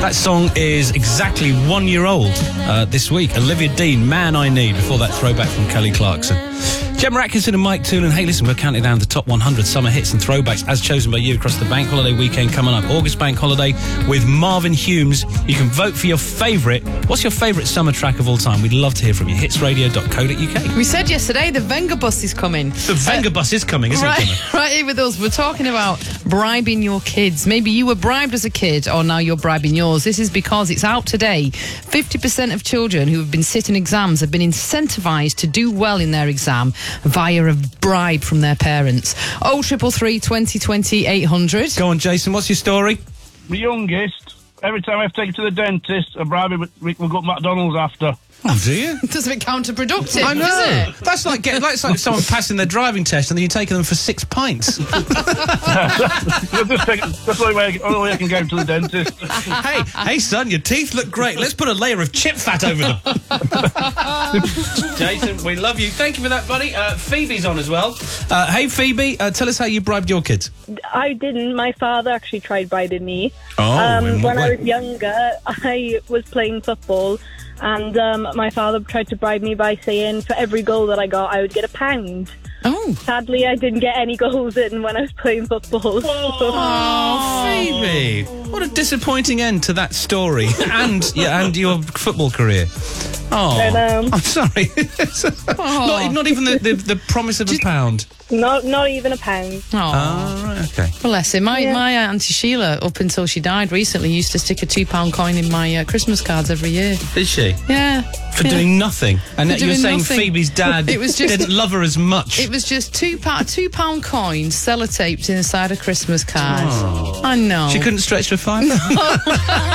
That song is exactly 1 year old this week. Olivia Dean, Man I Need, before that throwback from Kelly Clarkson. Gemma Atkinson and Mike Toole. Hey, listen, we're counting down the top 100 summer hits and throwbacks as chosen by you across the bank holiday weekend coming up. August bank holiday with Marvin Humes. You can vote for your favourite. What's your favourite summer track of all time? We'd love to hear from you. Hitsradio.co.uk. We said yesterday the Venga bus is coming. The Venga bus is coming, isn't it? Right here with us. We're talking about bribing your kids. Maybe you were bribed as a kid, or now you're bribing yours. This is because it's out today. 50% of children who have been sitting exams have been incentivised to do well in their exam via a bribe from their parents. 0333 2020 800. Go on, Jason. What's your story? My youngest, every time I have to take her to the dentist, I bribe him, we'll go to McDonald's after. Oh, do you? It's a bit counterproductive, I know. isn't it? That's like someone passing their driving test and then you're taking them for 6 pints. That's the only way I can go to the dentist. Hey, son, your teeth look great. Let's put a layer of chip fat over them. Jason, we love you. Thank you for that, buddy. Phoebe's on as well. Hey, Phoebe, tell us how you bribed your kids. I didn't. My father actually tried bribing me. Oh, in what when I way? was younger, I was playing football, and my father tried to bribe me by saying for every goal that I got, I would get £1. Oh. Sadly, I didn't get any goals in when I was playing football. Oh, Phoebe. What a disappointing end to that story and your football career. Oh, I know. I'm sorry. not even the promise of £1. Not even £1. Oh, right, okay. Bless him. My Auntie Sheila, up until she died recently, used to stick a £2 coin in my Christmas cards every year. Did she? Yeah. For doing nothing. And For you're doing saying nothing. Phoebe's dad didn't love her as much. It was just £2 coins sellotaped inside a Christmas card. I know. She couldn't stretch to £5?